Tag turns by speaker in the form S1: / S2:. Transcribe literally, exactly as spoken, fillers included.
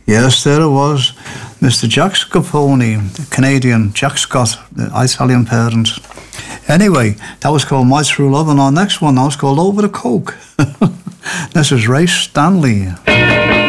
S1: Yes, there it was. Mister Jack Scoffoni, the Canadian Jack Scott, the Italian parents. Anyway, that was called My True Love, and our next one now is called Over the Coke. This is Ray Stanley.